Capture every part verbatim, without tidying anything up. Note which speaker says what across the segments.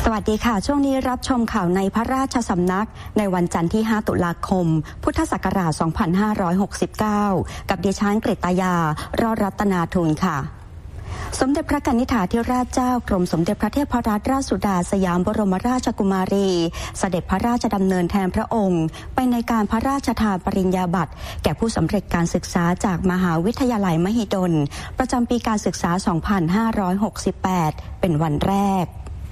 Speaker 1: สวัสดีค่ะช่วงนี้รับชมข่าวในพระราชสำนักในวันจันทร์ที่ห้าตุลาคมพุทธศักราชสองพันห้าร้อยหกสิบเก้ากับดิฉันกฤตยารอดรัตนาทุนค่ะสมเด็จพระกนิษฐาธิราชเจ้ากรมสมเด็จพระเทพรัตนราชสุดาสยามบรมราชกุมารีเสด็จพระราชดำเนินแทนพระองค์ไปในการพระราชทานปริญญาบัตรแก่ผู้สำเร็จการศึกษาจากมหาวิทยาลัยมหิดลประจำปีการศึกษาสองพันห้าร้อยหกสิบแปดเป็นวันแรก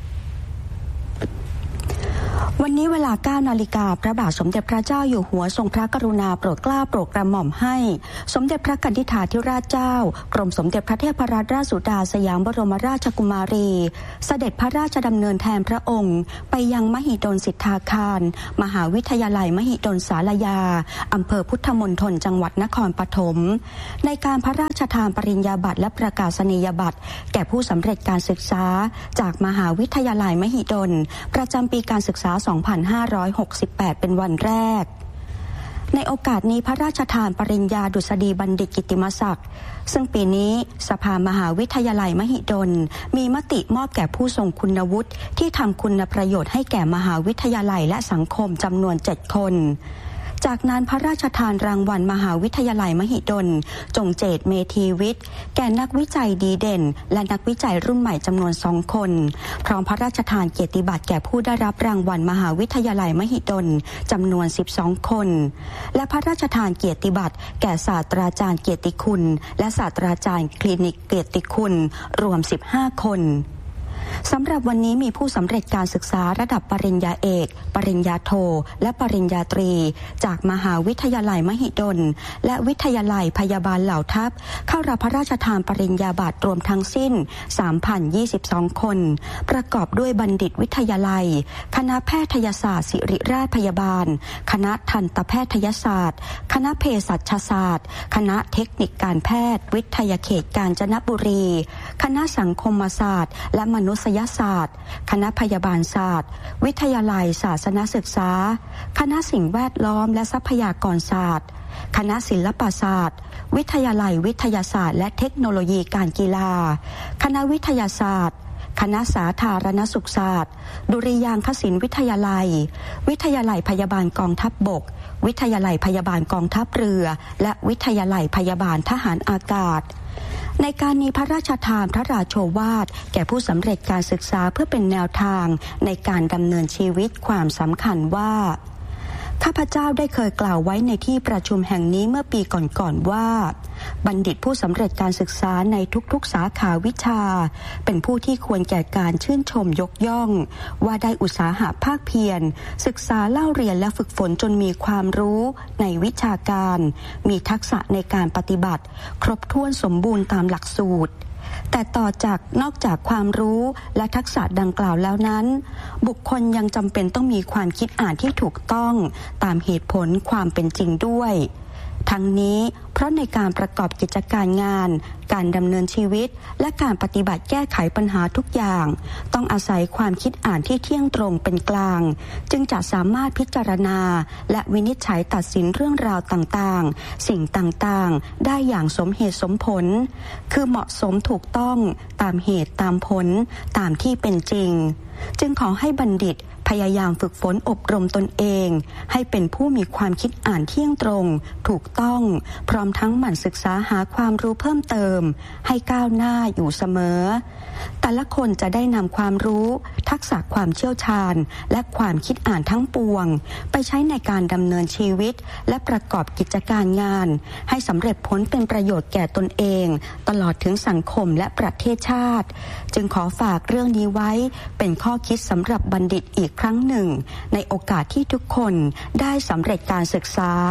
Speaker 1: วันนี้เวลา เก้า นาฬิกาพระบาทสมเด็จพระเจ้าอยู่หัวทรงพระกรุณาโปรดเกล้าโปรดกระหม่อมให้สมเด็จพระกนิษฐาธิราชเจ้ากรมสมเด็จพระเทพรัตนราชสุดาสยามบรมราชกุมารีเสด็จพระราชดำเนินแทนพระองค์ไปยังมหิดลสิทธาคารมหาวิทยาลัยมหิดลศาลายาอำเภอพุทธมณฑลจังหวัดนครปฐมในการพระราชทานปริญญาบัตรและประกาศนียบัตรแก่ผู้สำเร็จการศึกษาจากมหาวิทยาลัยมหิดลประจำปีการศึกษาสองพันห้าร้อยหกสิบแปดเป็นวันแรกในโอกาสนี้พระราชทานปริญญาดุษฎีบัณฑิตกิตติมศักดิ์ซึ่งปีนี้สภามหาวิทยาลัยมหิดลมีมติมอบแก่ผู้ทรงคุณวุฒิที่ทำคุณประโยชน์ให้แก่มหาวิทยาลัยและสังคมจำนวนเจ็ดคนจากนั้นพระราชทานรางวัลมหาวิทยาลัยมหิดลจงเจตเมธีวิทย์แก่นักวิจัยดีเด่นและนักวิจัยรุ่นใหม่จำนวนสองคนพร้อมพระราชทานเกียรติบัตรแก่ผู้ได้รับรางวัลมหาวิทยาลัยมหิดลจำนวนสิบสองคนและพระราชทานเกียรติบัตรแก่ศาสตราจารย์เกียรติคุณและศาสตราจารย์คลินิกเกียรติคุณรวมสิบห้าคนสำหรับวันนี้มีผู้สำเร็จการศึกษาระดับปริญญาเอกปริญญาโทและปริญญาตรีจากมหาวิทยาลัยมหิดลและวิทยาลัยพยาบาลเหล่าทัพเข้ารับพระราชทานปริญญาบัตรรวมทั้งสิ้น สามพันยี่สิบสอง คนประกอบด้วยบัณฑิตวิทยาลัยคณะแพทยศาสตร์ศิริราชพยาบาลคณะทันตแพทยศาสตร์คณะเภสัชศาสตร์คณะเทคนิคการแพทย์วิทยาเขตกาญจนบุรีคณะสังคมศาสตร์และมนุษยศาสตร์คณะพยาบาลศาสตร์วิทยาลัยศาสนศึกษาคณะสิ่งแวดล้อมและทรัพยากรศาสตร์คณะศิลปศาสตร์วิทยาลัยวิทยาศาสตร์และเทคโนโลยีการกีฬาคณะวิทยาศาสตร์คณะสาธารณสุขศาสตร์ดุริยางคศิลป์วิทยาลัยวิทยาลัยพยาบาลกองทัพบกวิทยาลัยพยาบาลกองทัพเรือและวิทยาลัยพยาบาลทหารอากาศในการนี้พระราชทานพระราโชวาทแก่ผู้สำเร็จการศึกษาเพื่อเป็นแนวทางในการดำเนินชีวิตความสำคัญว่าข้าพเจ้าได้เคยกล่าวไว้ในที่ประชุมแห่งนี้เมื่อปีก่อนๆว่าบัณฑิตผู้สำเร็จการศึกษาในทุกๆสาขาวิชาเป็นผู้ที่ควรแก่การชื่นชมยกย่องว่าได้อุตสาหะภาคเพียรศึกษาเล่าเรียนและฝึกฝนจนมีความรู้ในวิชาการมีทักษะในการปฏิบัติครบถ้วนสมบูรณ์ตามหลักสูตรแต่ต่อจากนอกจากความรู้และทักษะดังกล่าวแล้วนั้นบุคคลยังจำเป็นต้องมีความคิดอ่านที่ถูกต้องตามเหตุผลความเป็นจริงด้วยทั้งนี้เพราะในการประกอบกิจการงานการดำเนินชีวิตและการปฏิบัติแก้ไขปัญหาทุกอย่างต้องอาศัยความคิดอ่านที่เที่ยงตรงเป็นกลางจึงจะสามารถพิจารณาและวินิจฉัยตัดสินเรื่องราวต่างๆสิ่งต่างๆได้อย่างสมเหตุสมผลคือเหมาะสมถูกต้องตามเหตุตามผลตามที่เป็นจริงจึงขอให้บัณฑิตพยายามฝึกฝนอบรมตนเองให้เป็นผู้มีความคิดอ่านเที่ยงตรงถูกต้องพร้อมทั้งหมั่นศึกษาหาความรู้เพิ่มเติมให้ก้าวหน้าอยู่เสมอแต่ละคนจะได้นำความรู้ทักษะความเชี่ยวชาญและความคิดอ่านทั้งปวงไปใช้ในการดำเนินชีวิตและประกอบกิจการงานให้สำเร็จผลเป็นประโยชน์แก่ตนเองตลอดถึงสังคมและประเทศชาติจึงขอฝากเรื่องนี้ไว้เป็นข้อคิดสำหรับบัณฑิตอีกครั้งหนึ่งในโอกาสที่ทุกคนได้สำเร็จการศึกษา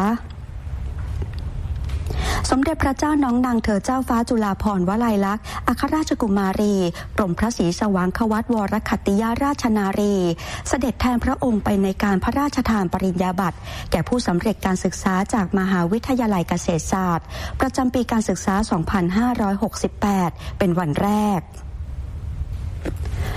Speaker 1: สมเด็จพระเจ้าน้องนางเธอเจ้าฟ้าจุฬาภรณ์วลัยลักษณ์อัครราชกุมารีกรมพระศรีสว่างควัตวรคัตติยราชนารีเสด็จแทนพระองค์ไปในการพระราชทานปริญญาบัตรแก่ผู้สำเร็จการศึกษาจากมหาวิทยาลัยเกษตรศาสตร์ประจำปีการศึกษาสองพันห้าร้อยหกสิบแปดเป็นวันแรก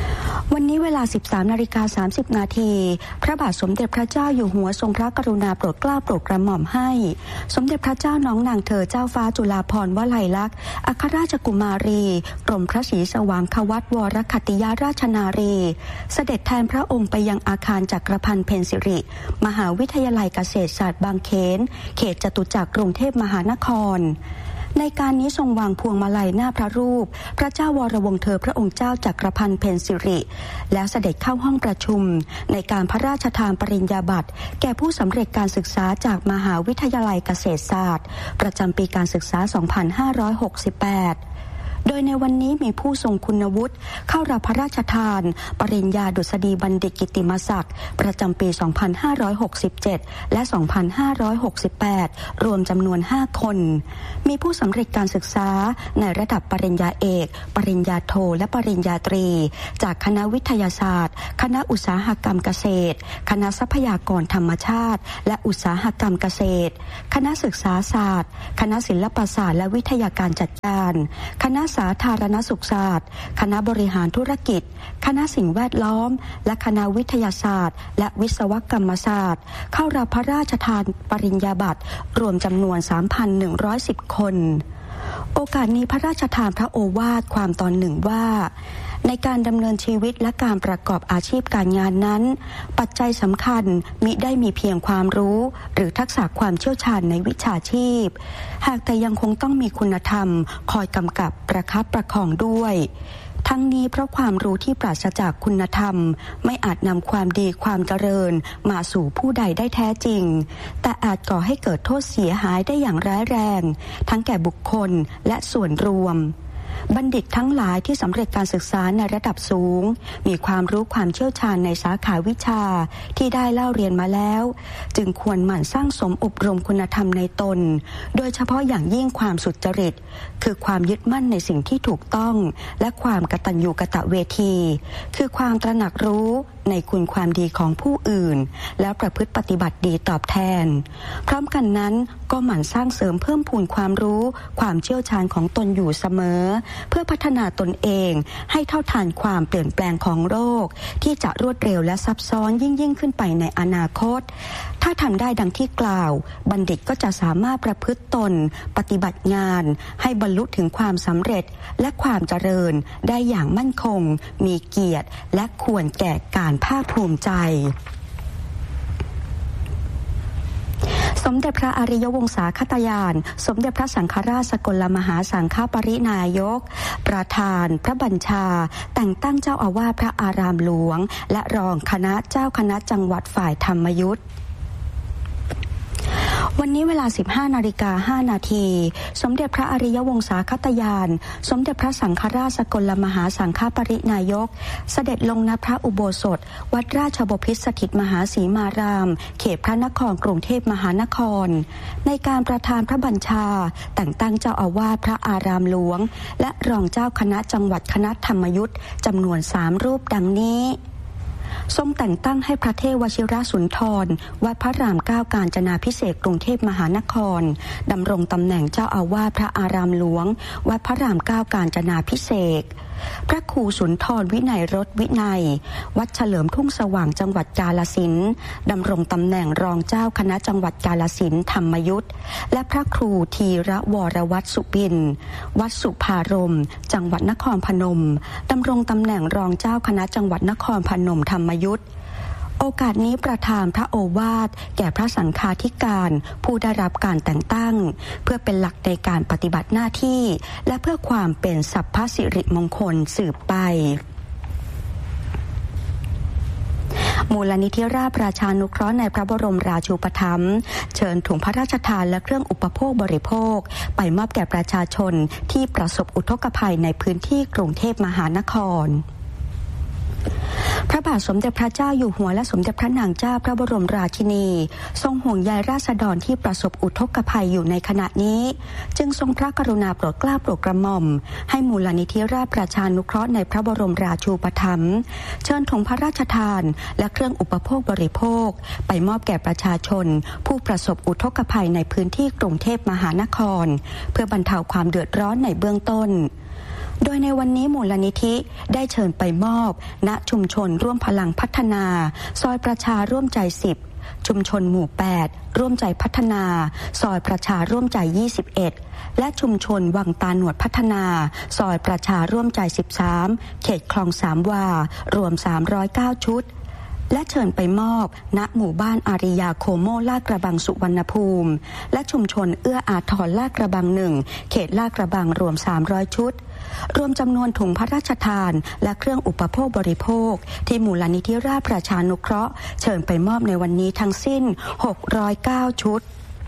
Speaker 1: วันนี้เวลา สิบสามนาฬิกาสามสิบนาทีพระบาทสมเด็จพระเจ้าอยู่หัวทรงพระกรุณาโปรดเกล้าโปรดกระหม่อมให้สมเด็จพระเจ้าน้องนางเธอเจ้าฟ้าจุฬาภรณ์วลัยลักษณ์อัครราชกุมารีกรมพระศรีสว่างควัตวรคัตติยราชนารีเสด็จแทนพระองค์ไปยังอาคารจักรพันธ์เพ็ญสิริมหาวิทยาลัยเกษตรศาสตร์บางเขนเขตจตุจักรกรุงเทพมหานครในการนี้ทรงวางพวงมาลัยหน้าพระรูปพระเจ้าวรวงศ์เธอพระองค์เจ้าจักรพันธ์เพ็ญสิริแล้วเสด็จเข้าห้องประชุมในการพระราชทานปริญญาบัตรแก่ผู้สำเร็จการศึกษาจากมหาวิทยาลัยเกษตรศาสตร์ประจำปีการศึกษา สองพันห้าร้อยหกสิบแปดโดยในวันนี้มีผู้ทรงคุณวุฒิเข้ารับพระราชทานปริญญาดุษฎีบัณฑิตกิตติมศักดิ์ประจำปี สองพันห้าร้อยหกสิบเจ็ด และ สองพันห้าร้อยหกสิบแปด รวมจำนวน ห้า คน มีผู้สำเร็จการศึกษาในระดับปริญญาเอก ปริญญาโท และปริญญาตรีจากคณะวิทยาศาสตร์ คณะอุตสาหกรรมเกษตร คณะทรัพยากรธรรมชาติและอุตสาหกรรมเกษตร คณะศึกษาศาสตร์ คณะศิลปศาสตร์และวิทยาการจัดการ คณะสาธารณสุขศาสตร์คณะบริหารธุรกิจคณะสิ่งแวดล้อมและคณะวิทยาศาสตร์และวิศวกรรมศาสตร์เข้ารับพระราชทานปริญญาบัตรรวมจำนวน สามพันหนึ่งร้อยสิบ คนโอกาสนี้พระราชทานพระโอวาทความตอนหนึ่งว่าในการดำเนินชีวิตและการประกอบอาชีพการงานนั้นปัจจัยสำคัญมิได้มีเพียงความรู้หรือทักษะความเชี่ยวชาญในวิชาชีพหากแต่ยังคงต้องมีคุณธรรมคอยกำกับประคับประคองด้วยทั้งนี้เพราะความรู้ที่ปราศจากคุณธรรมไม่อาจนำความดีความเจริญมาสู่ผู้ใดได้แท้จริงแต่อาจก่อให้เกิดโทษเสียหายได้อย่างร้ายแรงทั้งแก่บุคคลและส่วนรวมบัณฑิตทั้งหลายที่สำเร็จการศึกษาในระดับสูงมีความรู้ความเชี่ยวชาญในสาขาวิชาที่ได้เล่าเรียนมาแล้วจึงควรหมั่นสร้างสมอบรมคุณธรรมในตนโดยเฉพาะอย่างยิ่งความสุจริตคือความยึดมั่นในสิ่งที่ถูกต้องและความกตัญญูกตเวทีคือความตระหนักรู้ในคุณความดีของผู้อื่นแล้วประพฤติปฏิบัติดีตอบแทนพร้อมกันนั้นก็หมั่นสร้างเสริมเพิ่มพูนความรู้ความเชี่ยวชาญของตนอยู่เสมอเพื่อพัฒนาตนเองให้เท่าทันความเปลี่ยนแปลงของโลกที่จะรวดเร็วและซับซ้อนยิ่งยิ่งขึ้นไปในอนาคตถ้าทำได้ดังที่กล่าวบัณฑิตก็จะสามารถประพฤติตนปฏิบัติงานให้บรรลุถึงความสำเร็จและความเจริญได้อย่างมั่นคงมีเกียรติและควรแก่การภาคภูมิใจสมเด็จพระอริยวงศาคตญาณสมเด็จพระสังฆราชสกลมหาสังฆปรินายกประธานพระบัญชาแต่งตั้งเจ้าอาวาสพระอารามหลวงและรองคณะเจ้าคณะจังหวัดฝ่ายธรรมยุทธวันนี้เวลา สิบห้านาฬิกาห้านาทีสมเด็จพระอริยวงศาคตญาณสมเด็จพระสังฆราชสกลมหาสังฆปรินายกเสด็จลงณพระอุโบสถวัดราชบพิตรสถิตมหาสีมารามเขตพระนครกรุงเทพมหานครในการประทานพระบัญชาแต่งตั้งเจ้าอาวาสพระอารามหลวงและรองเจ้าคณะจังหวัดคณะธรรมยุทธจำนวนสามรูปดังนี้ทรงแต่งตั้งให้พระเทพวชิรสุนทรวัดพระรามเก้ากาญจนาภิเษกกรุงเทพมหานครดำรงตำแหน่งเจ้าอาวาสพระอารามหลวงวัดพระรามเก้ากาญจนาภิเษกพระครูสุนทรวินัยรสวินัยวัดเฉลิมทุ่งสว่างจังหวัดกาฬสินธุ์ดำรงตำแหน่งรองเจ้าคณะจังหวัดกาฬสินธุ์ธรรมยุทธและพระครูธีระวรวัตรสุปินวัดสุภารมจังหวัดนครพนมดำรงตำแหน่งรองเจ้าคณะจังหวัดนครพนมธรรมยุทธโอกาสนี้ประทานพระโอวาทแก่พระสังฆาธิการผู้ได้รับการแต่งตั้งเพื่อเป็นหลักในการปฏิบัติหน้าที่และเพื่อความเป็นสัพพสิริมงคลสืบไปมูลนิธิราชประชานุเคราะห์ในพระบรมราชูปถัมภ์เชิญถุงพระราชทานและเครื่องอุปโภคบริโภคไปมอบแก่ประชาชนที่ประสบอุทกภัยในพื้นที่กรุงเทพมหานครพระบาทสมเด็จพระเจ้าอยู่หัวและสมเด็จพระนางเจ้าพระบรมราชินีทรงห่วงใยราษฎรที่ประสบอุทกภัยอยู่ในขณะนี้จึงทรงพระกรุณาโปรดเกล้าโปรดกระหม่อมให้มูลนิธิราชประชานุเคราะห์ในพระบรมราชูปถัมภ์เชิญถุงพระราชทานและเครื่องอุปโภคบริโภคไปมอบแก่ประชาชนผู้ประสบอุทกภัยในพื้นที่กรุงเทพมหานครเพื่อบรรเทาความเดือดร้อนในเบื้องต้นโดยในวันนี้มูลนิธิได้เชิญไปมอบณชุมชนร่วมพลังพัฒนาซอยประชาร่วมใจสิบชุมชนหมู่แปดร่วมใจพัฒนาซอยประชาร่วมใจยี่สิบเอ็ดและชุมชนวังตาหนวดพัฒนาซอยประชาร่วมใจสิบสามเขตคลองสามวารวมสามร้อยเก้าชุดและเชิญไปมอบณหมู่บ้านอาริยาโคโมลาดกระบังสุวรรณภูมิและชุมชนเอื้ออาทรลาดกระบังหนึ่งเขตลาดกระบังรวมสามร้อยชุดรวมจำนวนถุงพระราชทานและเครื่องอุปโภคบริโภคที่มูลนิธิราษฎร์ประชานุเคราะห์เชิญไปมอบในวันนี้ทั้งสิ้นหกร้อยเก้าชุด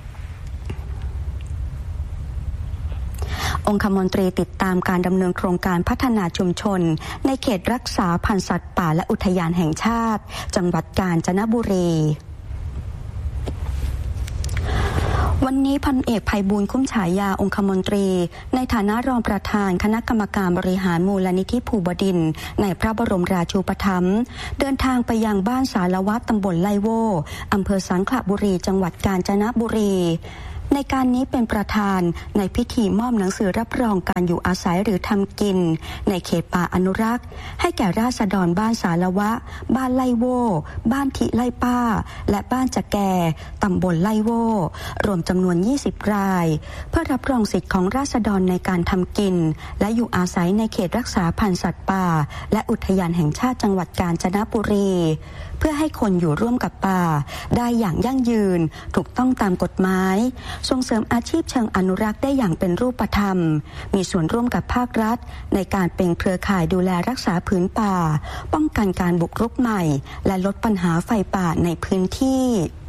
Speaker 1: องคมนตรีติดตามการดำเนินโครงการพัฒนาชุมชนในเขตรักษาพันธุ์สัตว์ป่าและอุทยานแห่งชาติจังหวัดกาญจนบุรีวันนี้พันเอกไพบูลย์คุ้มฉายาองคมนตรีในฐานะรองประธานคณะกรรมการบริหารมูลนิธิภูบดินทร์ในพระบรมราชูปถัมภ์เดินทางไปยังบ้านสารวัตรตำบลไลโวอำเภอสังขละบุรีจังหวัดกาญจนบุรีในการนี้เป็นประธานในพิธีมอบหนังสือรับรองการอยู่อาศัยหรือทำกินในเขตป่าอนุรักษ์ให้แก่ราษฎรบ้านสารวะบ้านไล่โวบ้านทิไล่ป้าและบ้านจะแกตำบลไล่โวรวมจำนวนยี่สิบรายเพื่อรับรองสิทธิของราษฎรในการทำกินและอยู่อาศัยในเขตรักษาพันธุ์สัตว์ป่าและอุทยานแห่งชาติจังหวัดกาญจนบุรีเพื่อให้คนอยู่ร่วมกับป่าได้อย่างยั่งยืนถูกต้องตามกฎหมายส่งเสริมอาชีพเชิงอนุรักษ์ได้อย่างเป็นรูปธรรมมีส่วนร่วมกับภาครัฐในการเป็นเครือข่ายดูแลรักษาพื้นป่าป้องกันการบุกรุกใหม่และลดปัญหาไฟป่าในพื้นที่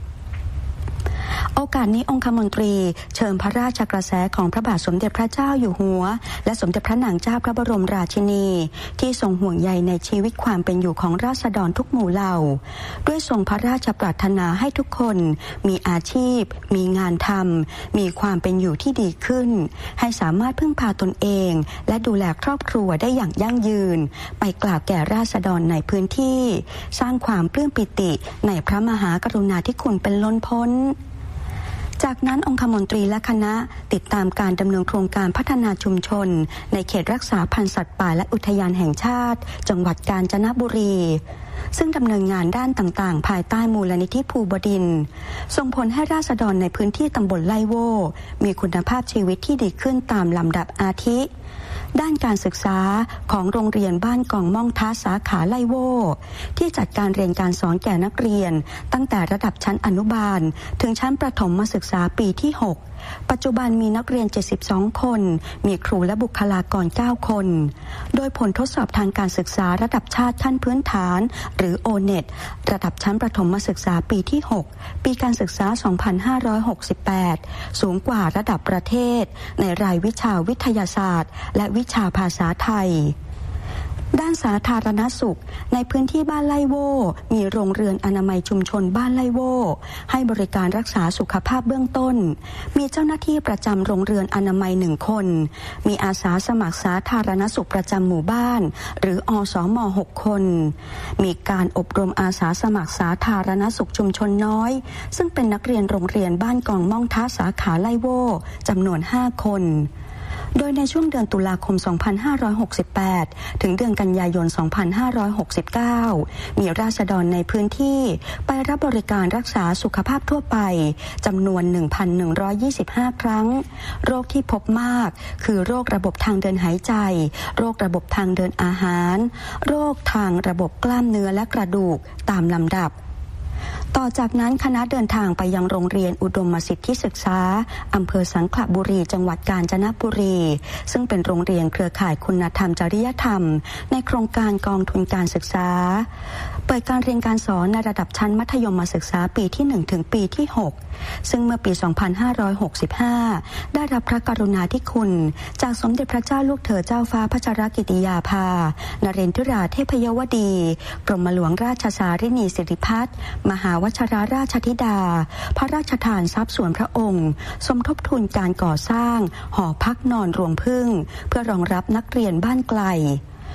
Speaker 1: โอกาสนี้องคมนตรีเชิญพระราชกระแสของพระบาทสมเด็จพระเจ้าอยู่หัวและสมเด็จพระนางเจ้าพระบรมราชินีที่ทรงห่วงใยในชีวิตความเป็นอยู่ของราษฎรทุกหมู่เหล่าด้วยทรงพระราชปรารถนาให้ทุกคนมีอาชีพมีงานทำมีความเป็นอยู่ที่ดีขึ้นให้สามารถพึ่งพาตนเองและดูแลครอบครัวได้อย่างยั่งยืนไปกล่าวแก่ราษฎรในพื้นที่สร้างความปลื้มปิติในพระมหากรุณาธิคุณเป็นล้นพ้นจากนั้นองคมนตรีและคณะติดตามการดำเนินโครงการพัฒนาชุมชนในเขตรักษาพันธุ์สัตว์ป่าและอุทยานแห่งชาติจังหวัดกาญจนบุรีซึ่งดำเนินงานด้านต่างๆภายใต้มูลนิธิภูบดินทร์ส่งผลให้ราษฎรในพื้นที่ตำบลไล่โวมีคุณภาพชีวิตที่ดีขึ้นตามลำดับอาทิด้านการศึกษาของโรงเรียนบ้านกองม่องท้าสาขาไล่โวที่จัดการเรียนการสอนแก่นักเรียนตั้งแต่ระดับชั้นอนุบาลถึงชั้นประถมศึกษาปีที่หกปัจจุบันมีนักเรียนเจ็ดสิบสองคนมีครูและบุคลากรเก้าคนโดยผลทดสอบทางการศึกษาระดับชาติขั้นพื้นฐานหรือ โอ เน็ต ระดับชั้นประถมศึกษาปีที่หกปีการศึกษาสองพันห้าร้อยหกสิบแปดสูงกว่าระดับประเทศในรายวิชาวิทยาศาสตร์และวิชาภาษาไทยด้านสาธารณสุขในพื้นที่บ้านไล่โวมีโรงเรือนอนามัยชุมชนบ้านไล่โวให้บริการรักษาสุขภาพเบื้องต้นมีเจ้าหน้าที่ประจำโรงเรือนอนามัยหนึ่งคนมีอาสาสมัครสาธารณสุขประจำหมู่บ้านหรืออสม.หกคนมีการอบรมอาสาสมัครสาธารณสุขชุมชนน้อยซึ่งเป็นนักเรียนโรงเรียนบ้านกองม่องท้าสาขาไล่โวจำนวนห้าคนโดยในช่วงเดือนตุลาคม สองพันห้าร้อยหกสิบแปด ถึงเดือนกันยายน สองพันห้าร้อยหกสิบเก้า มีราษฎรในพื้นที่ไปรับบริการรักษาสุขภาพทั่วไปจำนวน หนึ่งพันหนึ่งร้อยยี่สิบห้า ครั้งโรคที่พบมากคือโรคระบบทางเดินหายใจโรคระบบทางเดินอาหารโรคทางระบบกล้ามเนื้อและกระดูกตามลำดับต่อจากนั้นคณะเดินทางไปยังโรงเรียนอุดมสิทธิศึกษาอำเภอสังขละบุรีจังหวัดกาญจนบุรีซึ่งเป็นโรงเรียนเครือข่ายคุณธรรมจริยธรรมในโครงการกองทุนการศึกษาเปิดการเรียนการสอนในระดับชั้นมัธยมศึกษาปีที่หนึ่งถึงปีที่หกซึ่งเมื่อปี สองพันห้าร้อยหกสิบห้า ได้รับพระกรุณาธิคุณจากสมเด็จพระเจ้าลูกเธอเจ้าฟ้าพัชรกิติยาภานเรนทราเทพยวดีกรมหลวงราชสารินีสิริพัฒน์มหาวชิรราชธิดาพระราชทานทรัพย์ส่วนพระองค์สมทบทุนการก่อสร้างหอพักนอนรวงผึ้งเพื่อรองรับนักเรียนบ้านไกล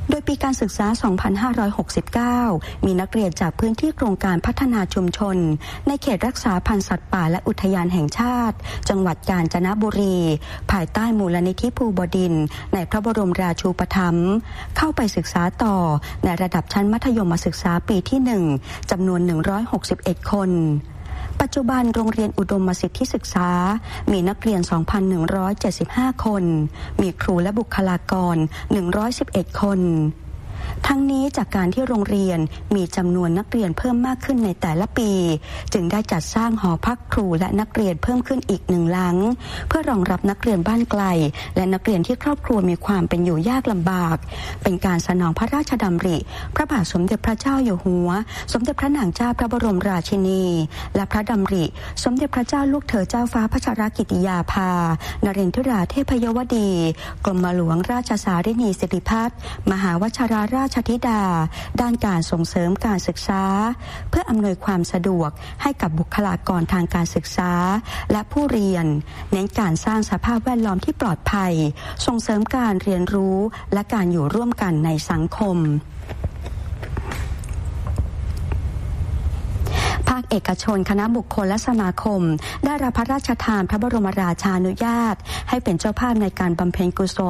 Speaker 1: โดยปีการศึกษา สองพันห้าร้อยหกสิบเก้า มีนักเรียนจากพื้นที่โครงการพัฒนาชุมชนในเขตรักษาพันธุ์สัตว์ป่าและอุทยานแห่งชาติจังหวัดกาญจนบุรีภายใต้มูลนิธิภูบดินทร์ในพระบรมราชูปถัมภ์เข้าไปศึกษาต่อในระดับชั้นมัธยมศึกษาปีที่ หนึ่ง จำนวน หนึ่งร้อยหกสิบเอ็ด คนปัจจุบันโรงเรียนอุดมสิทธิศึกษามีนักเรียน สองพันหนึ่งร้อยเจ็ดสิบห้า คนมีครูและบุคลากร หนึ่งร้อยสิบเอ็ด คนทั้งนี้จากการที่โรงเรียนมีจำนวนนักเรียนเพิ่มมากขึ้นในแต่ละปีจึงได้จัดสร้างหอพักครูและนักเรียนเพิ่มขึ้นอีกหนึ่งหลังเพื่อรองรับนักเรียนบ้านไกลและนักเรียนที่ครอบครัวมีความเป็นอยู่ยากลำบากเป็นการสนองพระราชดำริพระบาทสมเด็จพระเจ้าอยู่หัวสมเด็จพระนางเจ้าพระบรมราชินีและพระดำริสมเด็จพระเจ้าลูกเธอเจ้าฟ้าพัชรกิติยาภานเรนทราเทพยวดีกรมหลวงราชสารินีสิริพัฒน์มหาวชิราราชธิดาด้านการส่งเสริมการศึกษาเพื่ออำนวยความสะดวกให้กับบุคลากรทางการศึกษาและผู้เรียนเน้นการสร้างสภาพแวดล้อมที่ปลอดภัยส่งเสริมการเรียนรู้และการอยู่ร่วมกันในสังคมภาคเอกชนคณะบุคคลและสมาคมได้รับพระราชทานพระบรมราชานุญาตให้เป็นเจ้าภาพในการบำเพ็ญกุศล